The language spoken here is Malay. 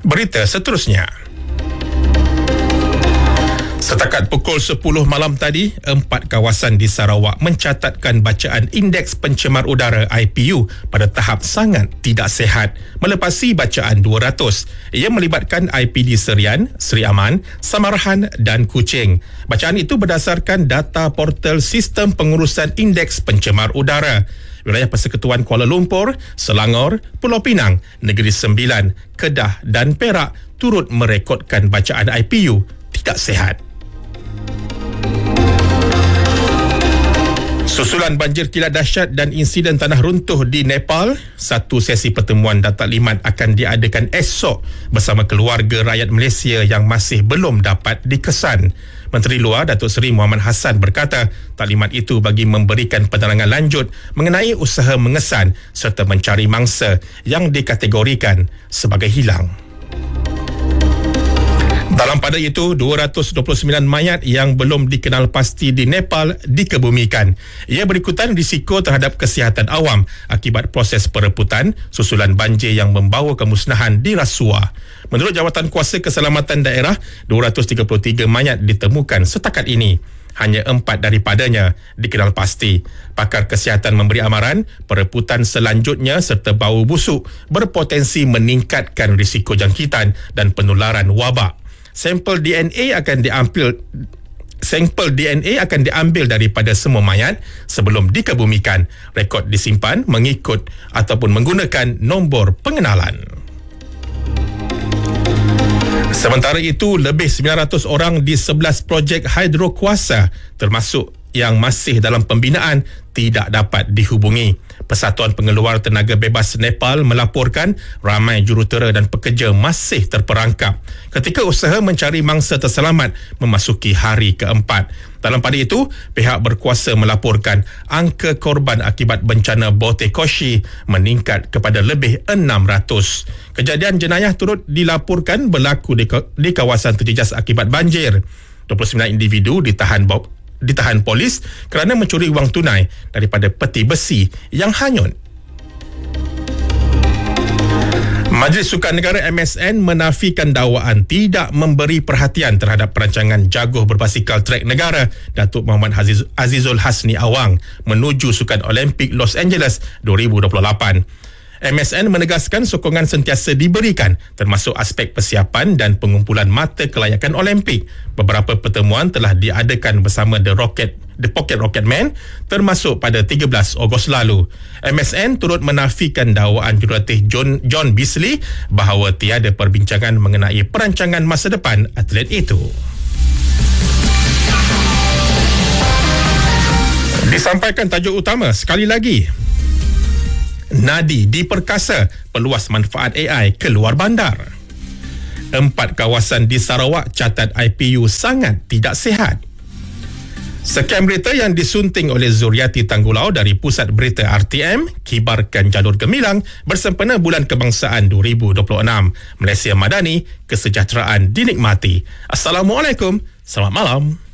Berita seterusnya. Setakat pukul 10 malam tadi, 4 kawasan di Sarawak mencatatkan bacaan Indeks Pencemar Udara IPU pada tahap sangat tidak sihat melepasi bacaan 200. Ia melibatkan IPD Serian, Seri Aman, Samarahan dan Kuching. Bacaan itu berdasarkan data portal Sistem Pengurusan Indeks Pencemar Udara. Wilayah Persekutuan Kuala Lumpur, Selangor, Pulau Pinang, Negeri Sembilan, Kedah dan Perak turut merekodkan bacaan IPU tidak sihat. Susulan banjir kilat dahsyat dan insiden tanah runtuh di Nepal, satu sesi pertemuan dan taklimat akan diadakan esok bersama keluarga rakyat Malaysia yang masih belum dapat dikesan. Menteri Luar Datuk Seri Muhammad Hassan berkata, taklimat itu bagi memberikan penerangan lanjut mengenai usaha mengesan serta mencari mangsa yang dikategorikan sebagai hilang. Dalam pada itu, 229 mayat yang belum dikenal pasti di Nepal dikebumikan. Ia berikutan risiko terhadap kesihatan awam akibat proses pereputan susulan banjir yang membawa kemusnahan di Rasuah. Menurut Jawatan Kuasa Keselamatan Daerah, 233 mayat ditemukan setakat ini. Hanya 4 daripadanya dikenal pasti. Pakar kesihatan memberi amaran, pereputan selanjutnya serta bau busuk berpotensi meningkatkan risiko jangkitan dan penularan wabak. Sampel DNA akan diambil daripada semua mayat sebelum dikebumikan. Rekod disimpan mengikut ataupun menggunakan nombor pengenalan. Sementara itu, lebih 900 orang di 11 projek hidro kuasa termasuk yang masih dalam pembinaan tidak dapat dihubungi. Persatuan Pengeluar Tenaga Bebas Nepal melaporkan ramai jurutera dan pekerja masih terperangkap ketika usaha mencari mangsa terselamat memasuki hari keempat. Dalam pada itu, pihak berkuasa melaporkan angka korban akibat bencana Botekoshi meningkat kepada lebih 600. Kejadian jenayah turut dilaporkan berlaku di kawasan terjejas akibat banjir. 29 individu ditahan polis kerana mencuri wang tunai daripada peti besi yang hanyut. Majlis Sukan Negara MSN menafikan dakwaan tidak memberi perhatian terhadap perancangan jaguh berbasikal trek negara Datuk Muhammad Azizul Hasni Awang menuju Sukan Olimpik Los Angeles 2028. MSN menegaskan sokongan sentiasa diberikan termasuk aspek persiapan dan pengumpulan mata kelayakan Olimpik. Beberapa pertemuan telah diadakan bersama The Pocket Rocketman termasuk pada 13 Ogos lalu. MSN turut menafikan dakwaan jurulatih John Beasley bahawa tiada perbincangan mengenai perancangan masa depan atlet itu. Disampaikan tajuk utama sekali lagi. Nadi diperkasa peluas manfaat AI ke luar bandar. 4 kawasan di Sarawak catat IPU sangat tidak sihat. Sekian berita yang disunting oleh Zuriati Tanggulau dari Pusat Berita RTM, kibarkan jalur gemilang bersempena Bulan Kebangsaan 2026. Malaysia Madani, kesejahteraan dinikmati. Assalamualaikum, selamat malam.